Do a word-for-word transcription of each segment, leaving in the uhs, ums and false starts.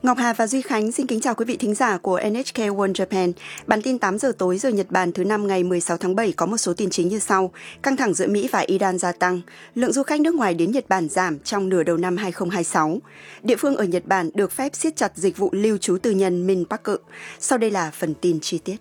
Ngọc Hà và Duy Khánh xin kính chào quý vị thính giả của en hát ca World Japan. Bản tin tám giờ tối giờ Nhật Bản thứ năm ngày mười sáu tháng bảy có một số tin chính như sau. Căng thẳng giữa Mỹ và Iran gia tăng. Lượng du khách nước ngoài đến Nhật Bản giảm trong nửa đầu năm hai không hai sáu. Địa phương ở Nhật Bản được phép siết chặt dịch vụ lưu trú tư nhân Minpaku. Sau đây là phần tin chi tiết.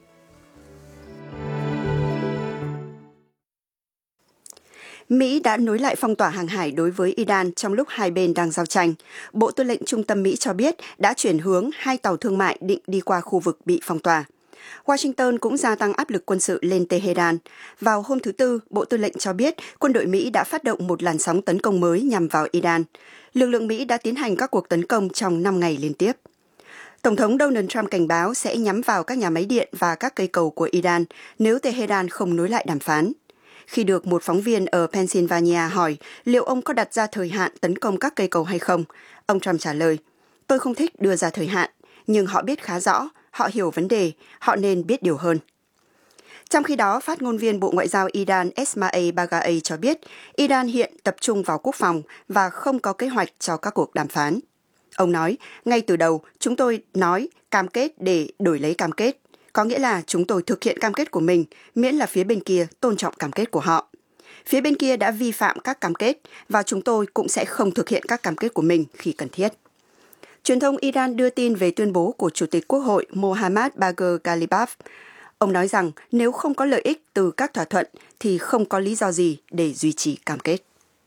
Mỹ đã nối lại phong tỏa hàng hải đối với Iran trong lúc hai bên đang giao tranh. Bộ Tư lệnh Trung tâm Mỹ cho biết đã chuyển hướng hai tàu thương mại định đi qua khu vực bị phong tỏa. Washington cũng gia tăng áp lực quân sự lên Tehran. Vào hôm thứ Tư, Bộ Tư lệnh cho biết quân đội Mỹ đã phát động một làn sóng tấn công mới nhằm vào Iran. Lực lượng Mỹ đã tiến hành các cuộc tấn công trong năm ngày liên tiếp. Tổng thống Donald Trump cảnh báo sẽ nhắm vào các nhà máy điện và các cây cầu của Iran nếu Tehran không nối lại đàm phán. Khi được một phóng viên ở Pennsylvania hỏi liệu ông có đặt ra thời hạn tấn công các cây cầu hay không, ông Trump trả lời, tôi không thích đưa ra thời hạn, nhưng họ biết khá rõ, họ hiểu vấn đề, họ nên biết điều hơn. Trong khi đó, phát ngôn viên Bộ Ngoại giao Iran Esmail Baghaei cho biết Iran hiện tập trung vào quốc phòng và không có kế hoạch cho các cuộc đàm phán. Ông nói, ngay từ đầu, chúng tôi nói cam kết để đổi lấy cam kết. Có nghĩa là chúng tôi thực hiện cam kết của mình, miễn là phía bên kia tôn trọng cam kết của họ. Phía bên kia đã vi phạm các cam kết và chúng tôi cũng sẽ không thực hiện các cam kết của mình khi cần thiết. Truyền thông Iran đưa tin về tuyên bố của Chủ tịch Quốc hội Mohammad Bagher Ghalibaf. Ông nói rằng nếu không có lợi ích từ các thỏa thuận thì không có lý do gì để duy trì cam kết.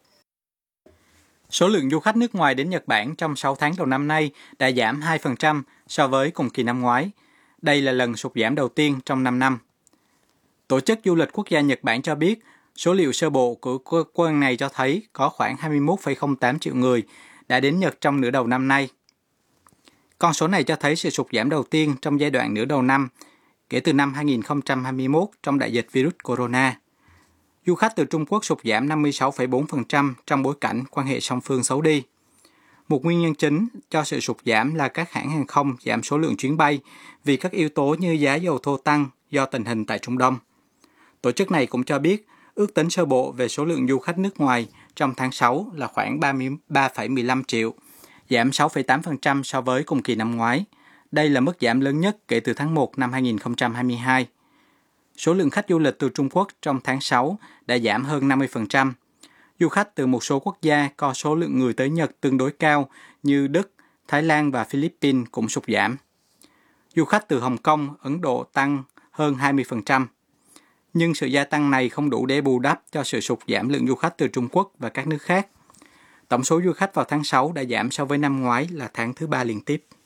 Số lượng du khách nước ngoài đến Nhật Bản trong sáu tháng đầu năm nay đã giảm hai phần trăm so với cùng kỳ năm ngoái. Đây là lần sụt giảm đầu tiên trong năm năm. Tổ chức Du lịch Quốc gia Nhật Bản cho biết, số liệu sơ bộ của cơ quan này cho thấy có khoảng hai mươi mốt phẩy không tám triệu người đã đến Nhật trong nửa đầu năm nay. Con số này cho thấy sự sụt giảm đầu tiên trong giai đoạn nửa đầu năm, kể từ năm hai không hai mốt trong đại dịch virus corona. Du khách từ Trung Quốc sụt giảm năm mươi sáu phẩy bốn phần trăm trong bối cảnh quan hệ song phương xấu đi. Một nguyên nhân chính cho sự sụt giảm là các hãng hàng không giảm số lượng chuyến bay vì các yếu tố như giá dầu thô tăng do tình hình tại Trung Đông. Tổ chức này cũng cho biết ước tính sơ bộ về số lượng du khách nước ngoài trong tháng sáu là khoảng ba mươi ba phẩy mười lăm triệu, giảm sáu phẩy tám phần trăm so với cùng kỳ năm ngoái. Đây là mức giảm lớn nhất kể từ tháng một năm hai không hai hai. Số lượng khách du lịch từ Trung Quốc trong tháng sáu đã giảm hơn năm mươi phần trăm. Du khách từ một số quốc gia có số lượng người tới Nhật tương đối cao như Đức, Thái Lan và Philippines cũng sụt giảm. Du khách từ Hồng Kông, Ấn Độ tăng hơn hai mươi phần trăm. Nhưng sự gia tăng này không đủ để bù đắp cho sự sụt giảm lượng du khách từ Trung Quốc và các nước khác. Tổng số du khách vào tháng sáu đã giảm so với năm ngoái là tháng thứ ba liên tiếp.